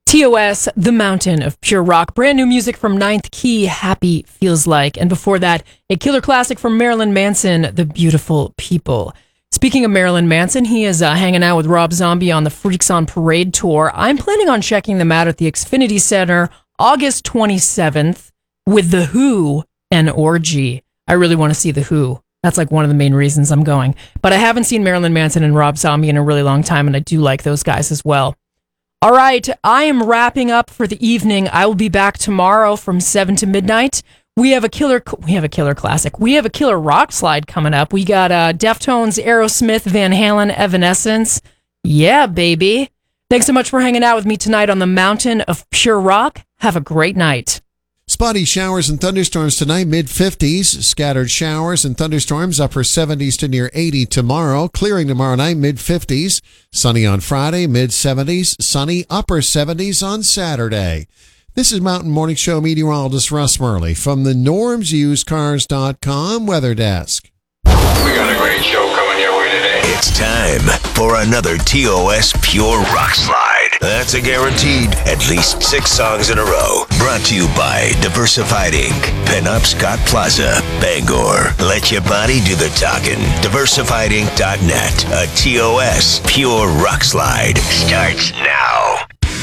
TOS, The Mountain of Pure Rock. Brand new music from Ninth Key, Happy Feels Like. And before that, a killer classic from Marilyn Manson, The Beautiful People. Speaking of Marilyn Manson, he is hanging out with Rob Zombie on the Freaks on Parade tour. I'm planning on checking them out at the Xfinity Center August 27th with The Who and Orgy. I really want to see The Who. That's like one of the main reasons I'm going. But I haven't seen Marilyn Manson and Rob Zombie in a really long time, and I do like those guys as well. All right, I am wrapping up for the evening. I will be back tomorrow from 7 to midnight. We have a killer classic. We have a killer rock slide coming up. We got Deftones, Aerosmith, Van Halen, Evanescence. Yeah, baby. Thanks so much for hanging out with me tonight on the Mountain of Pure Rock. Have a great night. Spotty showers and thunderstorms tonight, mid-50s. Scattered showers and thunderstorms, upper 70s to near 80 tomorrow. Clearing tomorrow night, mid-50s. Sunny on Friday, mid-70s. Sunny, upper 70s on Saturday. This is Mountain Morning Show meteorologist Russ Murley from the NormsUseCars.com Weather Desk. We got a great show coming your way today. It's time for another TOS Pure Rock Slide. That's a guaranteed at least 6 songs in a row. Brought to you by Diversified Inc., Pinup Scott Plaza, Bangor. Let your body do the talking. DiversifiedInc.net. A TOS Pure Rock Slide starts now.